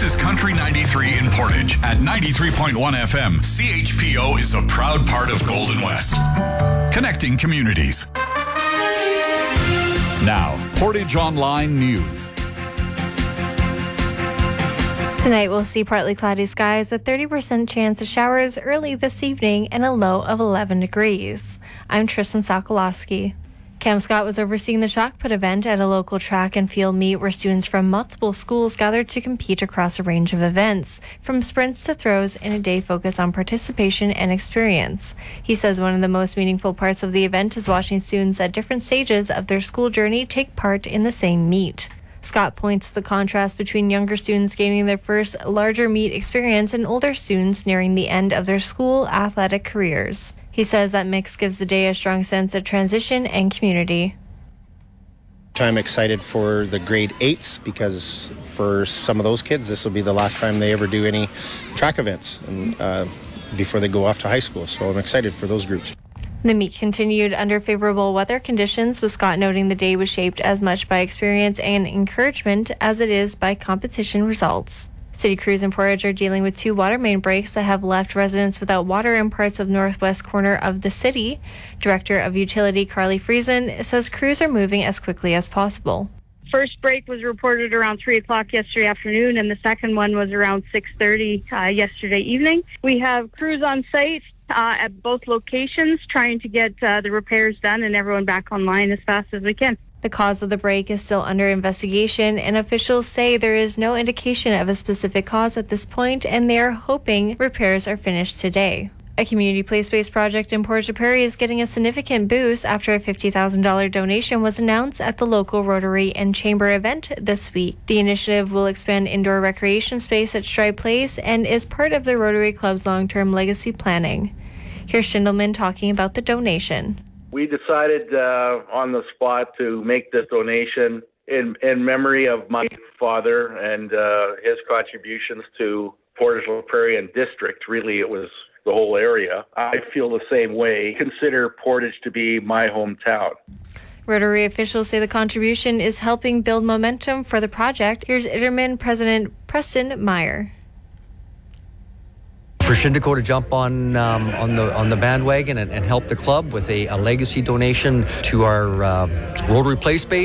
is Country 93 in Portage. At 93.1 FM, CHPO is a proud part of Golden West. Connecting communities. Now, Portage Online News. Tonight we'll see partly cloudy skies, a 30% chance of showers early this evening, and a low of 11 degrees. I'm Tristan Sokolowski. Cam Scott was overseeing the Shock Put event at a local track and field meet where students from multiple schools gathered to compete across a range of events, from sprints to throws, in a day focused on participation and experience. He says one of the most meaningful parts of the event is watching students at different stages of their school journey take part in the same meet. Scott points to the contrast between younger students gaining their first larger meet experience and older students nearing the end of their school athletic careers. He says that mix gives the day a strong sense of transition and community. I'm excited for the grade 8s because for some of those kids, this will be the last time they ever do any track events and before they go off to high school. So I'm excited for those groups. The meet continued under favorable weather conditions, with Scott noting the day was shaped as much by experience and encouragement as it is by competition results. City crews in Portage are dealing with 2 water main breaks that have left residents without water in parts of northwest corner of the city. Director of Utility Carly Friesen says crews are moving as quickly as possible. First break was reported around 3 o'clock yesterday afternoon, and the second one was around 6:30 yesterday evening. We have crews on site at both locations trying to get the repairs done and everyone back online as fast as we can. The cause of the break is still under investigation, and officials say there is no indication of a specific cause at this point, and they are hoping repairs are finished today. A community place-based project in Portage Prairie is getting a significant boost after a $50,000 donation was announced at the local Rotary and Chamber event this week. The initiative will expand indoor recreation space at Stride Place and is part of the Rotary Club's long-term legacy planning. Here's Schindelman talking about the donation. We decided on the spot to make this donation in memory of my father and his contributions to Portage La Prairie and district. Really, it was the whole area. I feel the same way. Consider Portage to be my hometown. Rotary officials say the contribution is helping build momentum for the project. Here's Iterman President Preston Meyer. For Shindeco to jump on the bandwagon and help the club with a legacy donation to our Rotary Play Space.